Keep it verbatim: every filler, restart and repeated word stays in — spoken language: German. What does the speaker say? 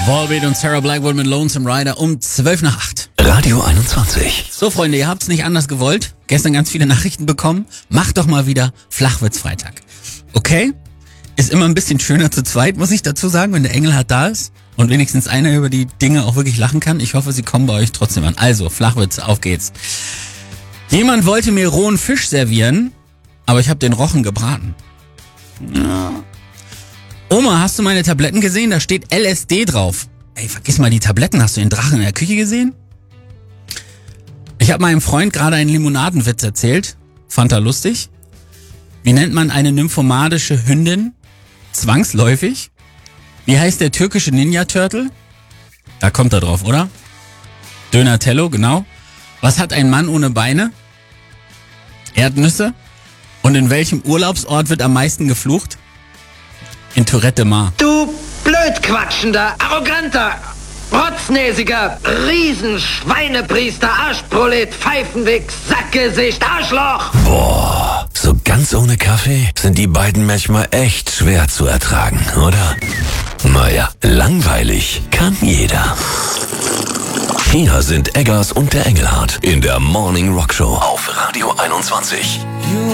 Volbeat und Sarah Blackwood mit Lonesome Rider um zwölf nach acht. Radio einundzwanzig. So, Freunde, ihr habt's nicht anders gewollt. Gestern ganz viele Nachrichten bekommen. Macht doch mal wieder Flachwitz-Freitag. Okay? Ist immer ein bisschen schöner zu zweit, muss ich dazu sagen, wenn der Engelhardt da ist und wenigstens einer über die Dinge auch wirklich lachen kann. Ich hoffe, sie kommen bei euch trotzdem an. Also, Flachwitz, auf geht's. Jemand wollte mir rohen Fisch servieren, aber ich habe den Rochen gebraten. Ja. Oma, hast du meine Tabletten gesehen? Da steht L S D drauf. Ey, vergiss mal die Tabletten. Hast du den Drachen in der Küche gesehen? Ich habe meinem Freund gerade einen Limonadenwitz erzählt. Fand er lustig. Wie nennt man eine nymphomanische Hündin? Zwangsläufig. Wie heißt der türkische Ninja-Turtle? Da kommt er drauf, oder? Donatello, genau. Was hat ein Mann ohne Beine? Erdnüsse. Und in welchem Urlaubsort wird am meisten geflucht? In Tourette de Mar. Du blödquatschender, arroganter, rotznäsiger, Riesenschweinepriester, Arschprolet, Pfeifenwichs, Sackgesicht, Arschloch! Boah, so ganz ohne Kaffee sind die beiden manchmal echt schwer zu ertragen, oder? Naja, langweilig kann jeder. Hier sind Eggers und der Engelhardt in der Morning Rock Show auf Radio einundzwanzig.